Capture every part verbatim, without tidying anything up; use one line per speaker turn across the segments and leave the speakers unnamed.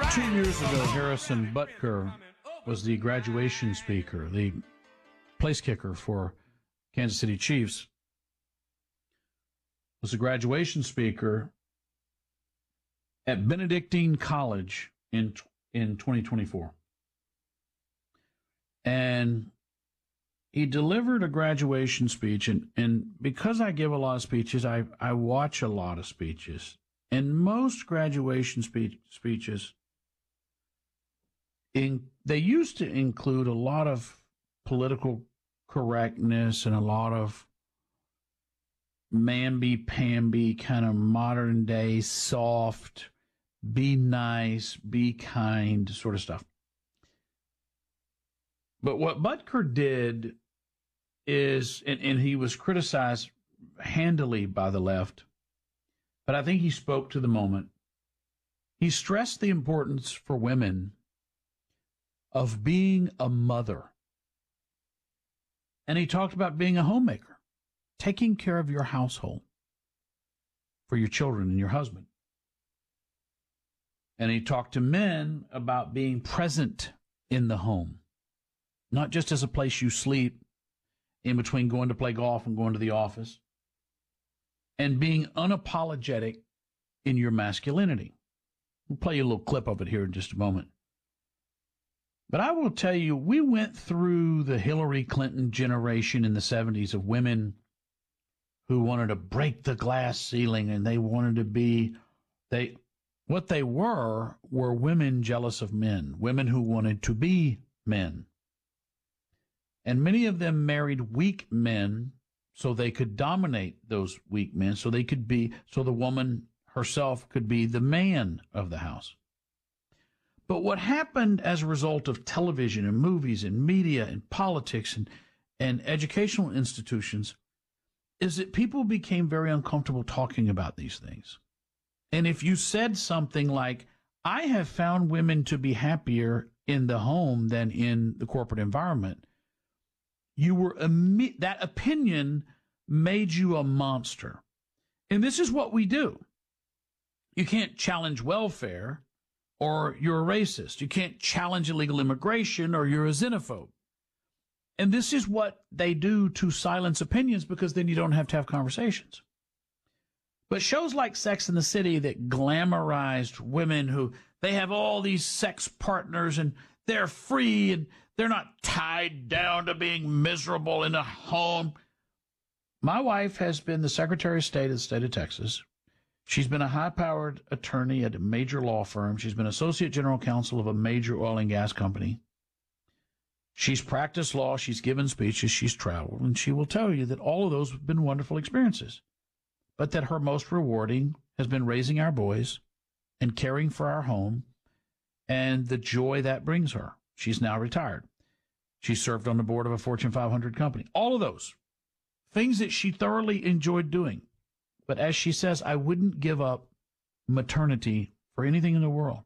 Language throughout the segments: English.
Two years ago, Harrison Butker was the graduation speaker, the place kicker for Kansas City Chiefs. Was a graduation speaker at Benedictine College in in twenty twenty-four. And he delivered a graduation speech, and, and because I give a lot of speeches, I, I watch a lot of speeches. And most graduation speech, speeches, in, they used to include a lot of political correctness and a lot of mamby-pamby kind of modern day soft, be nice, be kind sort of stuff. But what Butker did is, and, and he was criticized handily by the left, but I think he spoke to the moment. He stressed the importance for women of being a mother. And he talked about being a homemaker, taking care of your household for your children and your husband. And he talked to men about being present in the home, not just as a place you sleep in between going to play golf and going to the office, and being unapologetic in your masculinity. We'll play you a little clip of it here in just a moment. But I will tell you, we went through the Hillary Clinton generation in the seventies of women who wanted to break the glass ceiling, and they wanted to be, they, what they were, were women jealous of men, women who wanted to be men. And many of them married weak men so they could dominate those weak men, so they could be, so the woman herself could be the man of the house. But what happened as a result of television and movies and media and politics and, and educational institutions is that people became very uncomfortable talking about these things. And if you said something like, I have found women to be happier in the home than in the corporate environment, you were, that opinion made you a monster. And this is what we do. You can't challenge welfare or you're a racist. You can't challenge illegal immigration or you're a xenophobe. And this is what they do to silence opinions, because then you don't have to have conversations. But shows like Sex and the City that glamorized women who, they have all these sex partners and they're free and they're not tied down to being miserable in a home. My wife has been the Secretary of State of the state of Texas. She's been a high-powered attorney at a major law firm. She's been Associate General Counsel of a major oil and gas company. She's practiced law. She's given speeches. She's traveled. And she will tell you that all of those have been wonderful experiences, but that her most rewarding has been raising our boys and caring for our home and the joy that brings her. She's now retired. She served on the board of a Fortune five hundred company. All of those things that she thoroughly enjoyed doing. But as she says, I wouldn't give up maternity for anything in the world.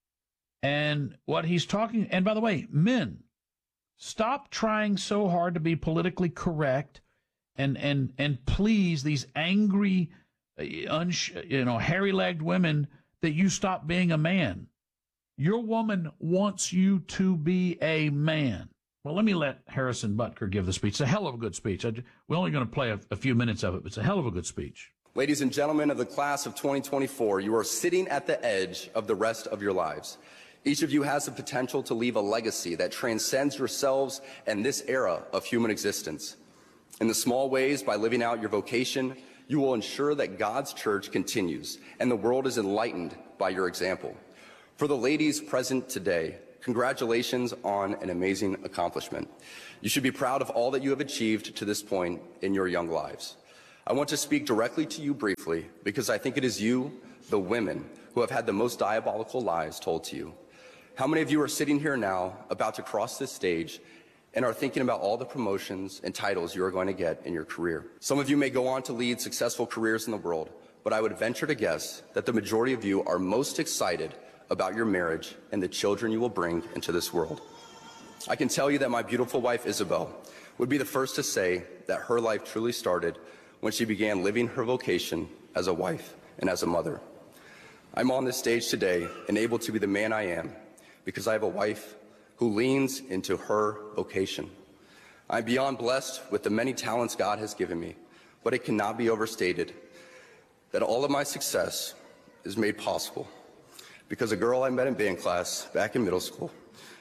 And what he's talking, and by the way, men, stop trying so hard to be politically correct and and and please these angry, uns, you know, hairy-legged women that you stop being a man. Your woman wants you to be a man. Well, let me let Harrison Butker give the speech. It's a hell of a good speech. I, we're only going to play a, a few minutes of it, but it's a hell of a good speech.
Ladies and gentlemen of the class of twenty twenty-four, you are sitting at the edge of the rest of your lives. Each of you has the potential to leave a legacy that transcends yourselves and this era of human existence. In the small ways, by living out your vocation, you will ensure that God's church continues and the world is enlightened by your example. For the ladies present today, congratulations on an amazing accomplishment. You should be proud of all that you have achieved to this point in your young lives. I want to speak directly to you briefly because I think it is you, the women, who have had the most diabolical lies told to you. How many of you are sitting here now about to cross this stage and are thinking about all the promotions and titles you are going to get in your career? Some of you may go on to lead successful careers in the world, but I would venture to guess that the majority of you are most excited about your marriage and the children you will bring into this world. I can tell you that my beautiful wife, Isabel, would be the first to say that her life truly started when she began living her vocation as a wife and as a mother. I'm on this stage today and able to be the man I am because I have a wife who leans into her vocation. I'm beyond blessed with the many talents God has given me, but it cannot be overstated that all of my success is made possible because a girl I met in band class back in middle school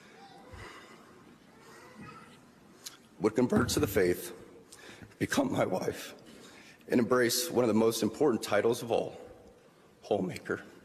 would convert to the faith, become my wife, and embrace one of the most important titles of all, homemaker.